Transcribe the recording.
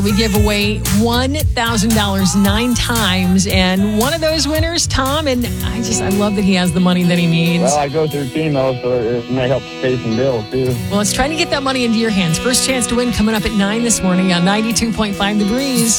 We give away $1,000 9 times, and one of those winners, Tom, and I love that he has the money that he needs. Well, I go through chemo, so it may help pay some bills, too. Well, let's try to get that money into your hands. First chance to win coming up at 9 this morning on 92.5 The Breeze.